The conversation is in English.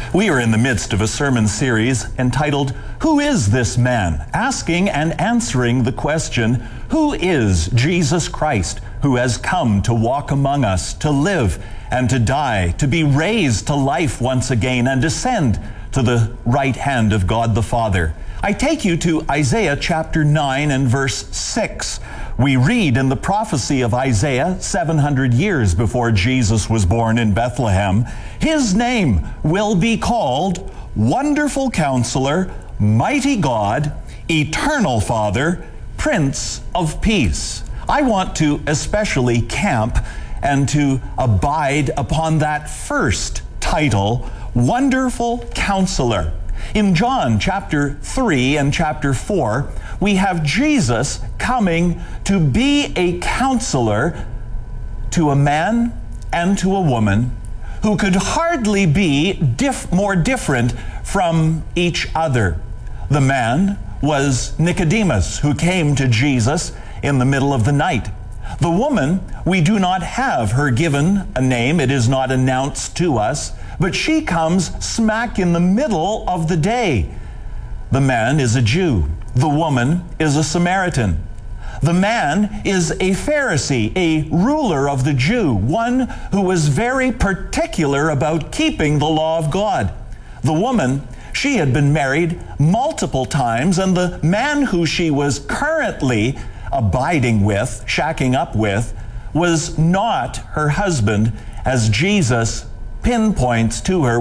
We are in the midst of a sermon series entitled, Who is this man? Asking and answering the question, who is Jesus Christ, who has come to walk among us, to live and to die, to be raised to life once again and descend to the right hand of God the Father? I take you to Isaiah chapter 9 and verse 6. We read in the prophecy of Isaiah 700 years before Jesus was born in Bethlehem, His name will be called Wonderful Counselor, Mighty God, Eternal Father, Prince of Peace. I want to especially camp and to abide upon that first title, Wonderful Counselor. In John chapter 3 and chapter 4, we have Jesus coming to be a counselor to a man and to a woman who could hardly be more different from each other. The man was Nicodemus, who came to Jesus in the middle of the night. The woman, we do not have her given a name. It is not announced to us, but she comes smack in the middle of the day. The man is a Jew. The woman is a Samaritan. The man is a Pharisee, a ruler of the Jew, one who was very particular about keeping the law of God. The woman, she had been married multiple times, and the man who she was currently abiding with, shacking up with, was not her husband, as Jesus pinpoints to her